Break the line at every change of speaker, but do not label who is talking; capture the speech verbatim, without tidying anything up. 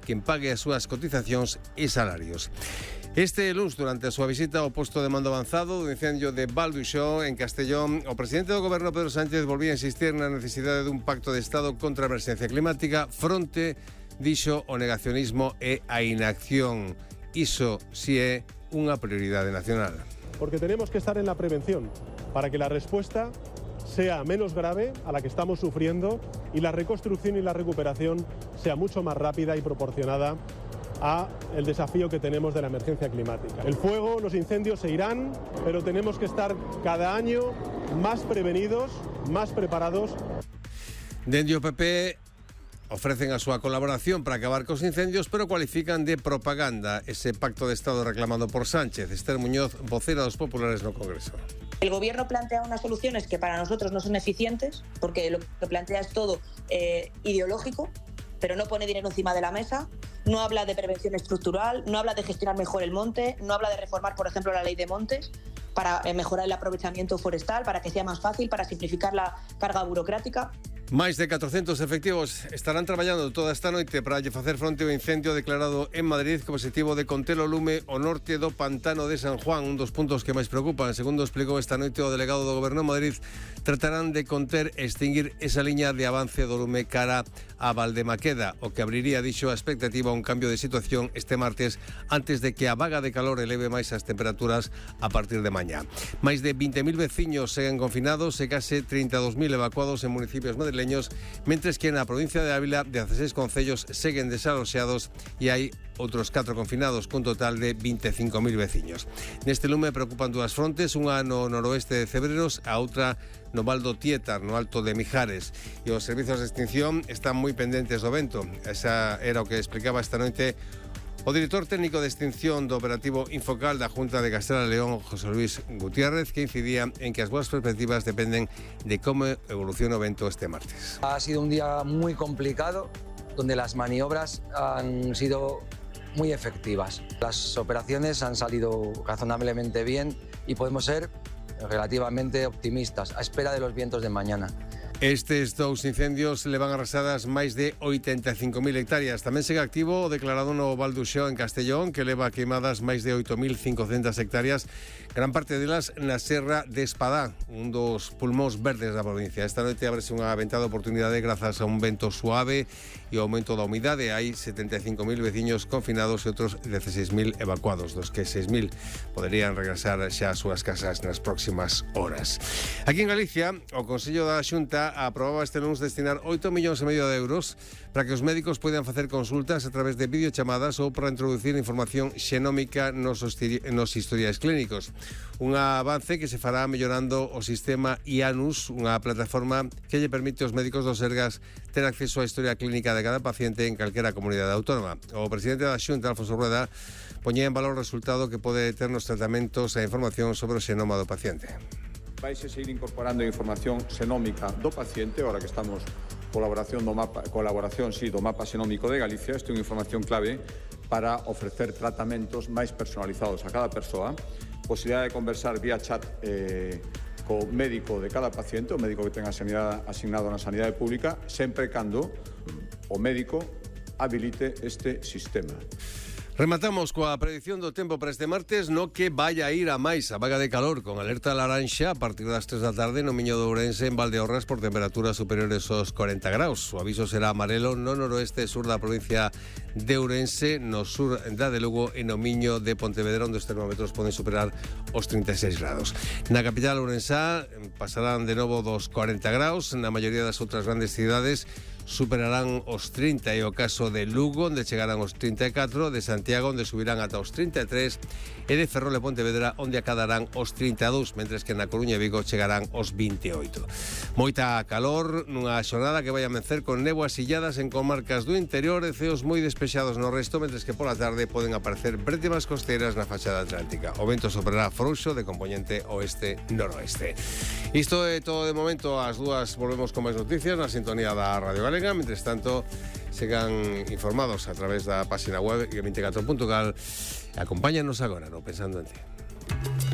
quen pague as súas cotizacións e salarios. Este luns, durante a súa visita ao posto de mando avanzado do incendio de Val d'Uixó, en Castellón, o presidente do goberno, Pedro Sánchez, volvía a insistir na necesidade dun pacto de Estado contra a emerxencia climática fronte, dixo, o negacionismo e a inacción. Iso si é unha prioridade nacional.
Porque tenemos que estar en la prevención para que la respuesta sea menos grave a la que estamos sufriendo y la reconstrucción y la recuperación sea mucho más rápida y proporcionada a el desafío que tenemos de la emergencia climática. El fuego, los incendios se irán, pero tenemos que estar cada año más prevenidos, más preparados.
Dende o P P ofrecen a súa colaboración para acabar cos incendios, pero cualifican de propaganda ese pacto de Estado reclamado por Sánchez. Esther Muñoz, vocera dos populares no Congreso.
El gobierno plantea unas soluciones que para nosotros no son eficientes, porque lo que plantea es todo eh, ideológico, pero no pone dinero encima de la mesa, no habla de prevención estructural, no habla de gestionar mejor el monte, no habla de reformar, por ejemplo, la ley de montes para eh, mejorar el aprovechamiento forestal, para que sea más fácil, para simplificar la carga burocrática.
Máis de catrocentos efectivos estarán traballando toda esta noite para lle facer fronte ao incendio declarado en Madrid co objetivo de conter o lume ao norte do pantano de San Juan, un dos puntos que máis preocupan. Segundo explicou esta noite o delegado do Goberno en Madrid, tratarán de conter e extinguir esa liña de avance do lume cara a Valdemaqueda, o que abriría, dixo, a expectativa a un cambio de situación este martes antes de que a vaga de calor eleve máis as temperaturas a partir de mañá. Máis de vinte mil veciños seguen confinados e case trinta e dous mil evacuados en municipios madrileños, mentres que na provincia de Ávila dezasseis concellos seguen desaloxados e hai outros catro confinados, cun total de vinte e cinco mil veciños. Neste lume preocupan dúas frontes, unha no noroeste de Cebreros, a outra no Val do Tietar, no alto de Mijares, e os servizos de extinción están moi pendentes do vento. Esa era o que explicaba esta noite o director técnico de extinción do operativo Infocal da Junta de Castela e León, José Luis Gutiérrez, que incidía en que as boas perspectivas dependen de como evoluciona o vento este martes.
Ha sido un día muy complicado, donde las maniobras han sido muy efectivas. Las operaciones han salido razonablemente bien y podemos ser relativamente optimistas, a espera de los vientos de mañana.
Estes dous incendios levan arrasadas máis de oitenta e cinco mil hectáreas. Tamén segue activo o declarado no Val d'Uixó en Castellón, que leva queimadas máis de oito mil cincocentas hectáreas, gran parte delas na Serra de Espadá, un dos pulmóns verdes da provincia. Esta noite ábrese unha ventada oportunidade grazas a un vento suave e o aumento da humidade. Hai setenta e cinco mil veciños confinados e outros dezasseis mil evacuados, dos que seis mil poderían regresar xa ás súas casas nas próximas horas. Aquí en Galicia, o Consello da Xunta aprobaba este lunes destinar oito millóns e medio de euros para que os médicos poidan facer consultas a través de videochamadas ou para introducir información xenómica nos, nos historiais clínicos. Un avance que se fará mellorando o sistema IANUS, unha plataforma que lle permite aos médicos do Sergas ter acceso á historia clínica de cada paciente en calquera comunidade autónoma. O presidente da Xunta, Alfonso Rueda, poñía en valor o resultado que pode ter nos tratamentos e información sobre o xenoma do paciente.
Vais a seguir incorporando información xenómica do paciente, ahora que estamos colaboración do mapa, colaboración sí, do mapa xenómico de Galicia. Isto é unha información clave para ofrecer tratamentos máis personalizados a cada persoa, posibilidade de conversar vía chat eh, co médico de cada paciente, o médico que tenga sanidade, asignado na sanidade pública, sempre cando o médico habilite este sistema.
Rematamos coa predicción do tempo para este martes, no que vai a ir a máis a vaga de calor con alerta laranxa a partir das tres da tarde no Miño de Ourense, en Valdeorras, por temperaturas superiores aos cuarenta graus. O aviso será amarelo no noroeste e sur da provincia de Ourense, no sur da de Lugo e no Miño de Pontevedra, onde os termómetros poden superar os trinta e seis graus. Na capital ourensá pasarán de novo dos cuarenta graus, na maioría das outras grandes cidades superarán os trinta, e o caso de Lugo, onde chegarán os trinta e catro, de Santiago, onde subirán ata os trinta e tres, e de Ferrol e Pontevedra, onde acadarán os trinta e dous, mentres que na Coruña e Vigo chegarán os vinte e oito. Moita calor nunha xornada que vai a amencer con néboas illadas en comarcas do interior e ceos moi despexados no resto, mentres que pola tarde poden aparecer brétemas costeiras na fachada atlántica. O vento soprará frouxo de componente oeste-noroeste. Isto é todo de momento. Ás dúas volvemos con máis noticias na sintonía da Radio Galega. Mientras tanto, sigan informados a través da página web veinticuatro punto gal. Acompáñanos agora no Pensando en Ti.